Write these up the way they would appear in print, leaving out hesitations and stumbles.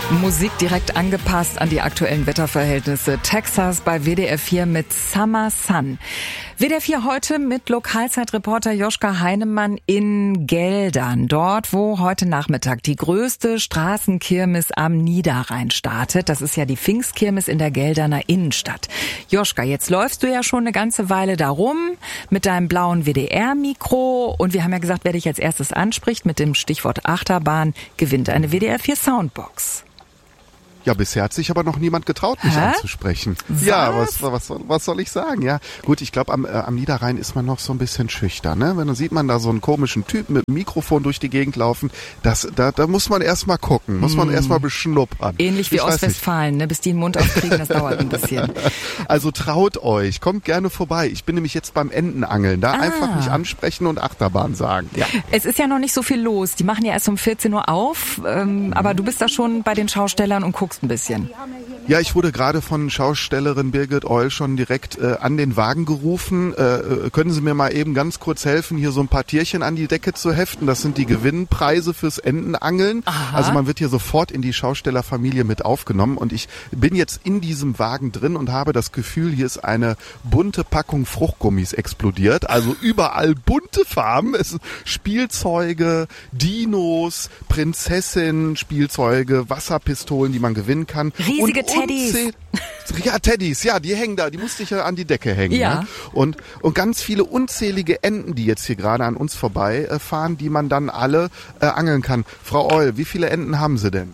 Musik direkt angepasst an die aktuellen Wetterverhältnisse. Texas bei WDR 4 mit Summer Sun. WDR 4 heute mit Lokalzeitreporter Joschka Heinemann in Geldern. Dort, wo heute Nachmittag die größte Straßenkirmes am Niederrhein startet. Das ist ja die Pfingstkirmes in der Gelderner Innenstadt. Joschka, jetzt läufst du ja schon eine ganze Weile da rum mit deinem blauen WDR-Mikro. Und wir haben ja gesagt, wer dich als erstes anspricht mit dem Stichwort Achterbahn, gewinnt eine WDR 4 Soundbox. Ja, bisher hat sich aber noch niemand getraut, mich anzusprechen. Was? Ja, was soll ich sagen? Ja, gut, ich glaube, am Niederrhein ist man noch so ein bisschen schüchtern. Ne? Dann sieht man da so einen komischen Typen mit einem Mikrofon durch die Gegend laufen. Da muss man erst mal gucken, muss man erst mal beschnuppern. Ähnlich wie Ostwestfalen, ne? Bis die den Mund aufkriegen, das dauert ein bisschen. Also traut euch, kommt gerne vorbei. Ich bin nämlich jetzt beim Entenangeln. Da einfach mich ansprechen und Achterbahn sagen. Ja. Es ist ja noch nicht so viel los. Die machen ja erst um 14 Uhr auf. Aber du bist da schon bei den Schaustellern und guckst ein bisschen. Ja, ich wurde gerade von Schaustellerin Birgit Eul schon direkt an den Wagen gerufen. Können Sie mir mal eben ganz kurz helfen, hier so ein paar Tierchen an die Decke zu heften? Das sind die Gewinnpreise fürs Entenangeln. Aha. Also man wird hier sofort in die Schaustellerfamilie mit aufgenommen. Und ich bin jetzt in diesem Wagen drin und habe das Gefühl, hier ist eine bunte Packung Fruchtgummis explodiert. Also überall bunte Farben. Es sind Spielzeuge, Dinos, Prinzessinnen, Spielzeuge, Wasserpistolen, die man gewinnen kann. Riesige Teddys. Ja, Teddys, ja, die hängen da, die musste ich ja an die Decke hängen. Ja. Ne? Und ganz viele unzählige Enten, die jetzt hier gerade an uns vorbei fahren, die man dann alle angeln kann. Frau Eul, wie viele Enten haben Sie denn?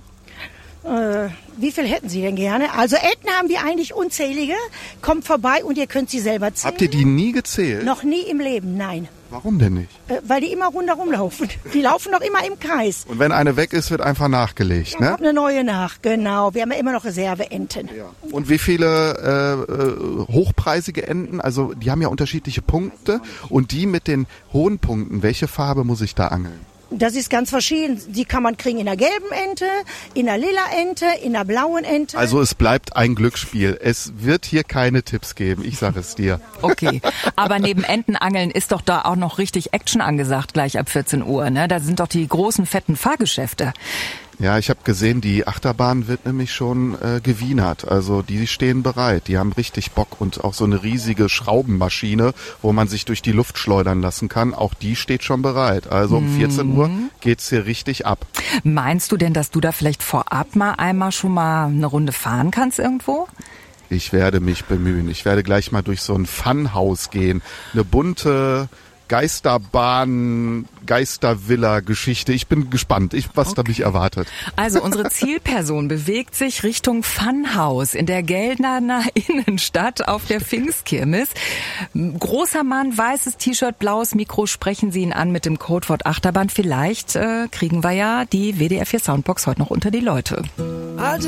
Wie viel hätten Sie denn gerne? Also Enten haben wir eigentlich unzählige. Kommt vorbei und ihr könnt sie selber zählen. Habt ihr die nie gezählt? Noch nie im Leben, nein. Warum denn nicht? Weil die immer rundherum laufen. Die laufen doch immer im Kreis. Und wenn eine weg ist, wird einfach nachgelegt, ne? Kommt eine neue nach, genau. Wir haben ja immer noch Reserveenten. Ja. Und wie viele hochpreisige Enten? Also die haben ja unterschiedliche Punkte. Und die mit den hohen Punkten, welche Farbe muss ich da angeln? Das ist ganz verschieden. Die kann man kriegen in der gelben Ente, in der lila Ente, in der blauen Ente. Also es bleibt ein Glücksspiel. Es wird hier keine Tipps geben, ich sage es dir. Okay, aber neben Entenangeln ist doch da auch noch richtig Action angesagt, gleich ab 14 Uhr. Ne? Da sind doch die großen, fetten Fahrgeschäfte. Ja, ich habe gesehen, die Achterbahn wird nämlich schon gewienert. Also die stehen bereit, die haben richtig Bock und auch so eine riesige Schraubenmaschine, wo man sich durch die Luft schleudern lassen kann. Auch die steht schon bereit. Also um 14 Uhr geht's hier richtig ab. Meinst du denn, dass du da vielleicht vorab einmal schon mal eine Runde fahren kannst irgendwo? Ich werde mich bemühen. Ich werde gleich mal durch so ein Funhaus gehen. Eine bunte Geisterbahn, Geistervilla-Geschichte. Ich bin gespannt, was da mich erwartet. Also unsere Zielperson bewegt sich Richtung Funhaus in der Geldner Innenstadt auf der Pfingstkirmes. Großer Mann, weißes T-Shirt, blaues Mikro, sprechen Sie ihn an mit dem Codewort Achterbahn. Vielleicht kriegen wir ja die WDR 4 Soundbox heute noch unter die Leute.